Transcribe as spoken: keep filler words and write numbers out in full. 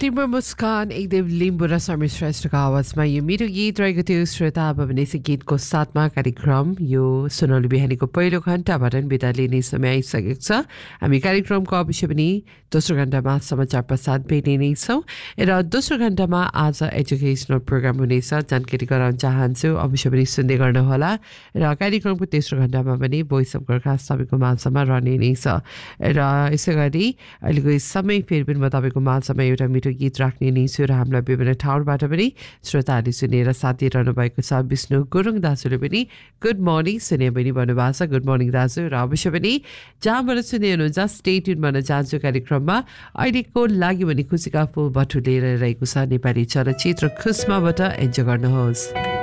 तिम्रो मुस्कान एकदम लिम्बू र समीर श्रेष्ठको आवाजमा यो मिठो गीत रहेको थियो। श्रोता अब भने चाहिँ गीतको साथमा कार्यक्रम यो सुनौलो बिहानीको पहिलो घण्टाबाट बिदा लिने समय आइसकेको छ। हामी कार्यक्रमको अवश्य पनि दोस्रो घण्टामा समाचार प्रसाद भेट्ने नै छौँ र दोस्रो घण्टामा आज एजुकेसनल प्रोग्राम हुनेछ, जानकारी गराउन चाहन्छु, अवश्य पनि सुन्दै गर्नुहोला। र कार्यक्रमको तेस्रो घण्टामा पनि भोइस अफ गोर्खा सबैको माझमा रहने नै छ र यसै गरी अहिलेको समय फेरि पनि म तपाईँको माझमा एउटा मिठो गीत राख्ने नै छु र हामीलाई विभिन्न ठाउँबाट पनि श्रोताहरूले सुनेर साथ दिइरहनु भएको छ। विष्णु गुरुङ दाजुले पनि गुड मर्निङ सुने पनि भन्नुभएको छ। गुड मर्निङ दाजु। र अवश्य पनि जहाँबाट सुने हुनुहुन्छ स्टे ट्युन भन्न चाहन्छु। कार्यक्रममा अहिलेको लागि भने खुसीका फुल बटुलेर रहेको छ नेपाली चलचित्र खुस्माबाट इन्जोय गर्नुहोस्।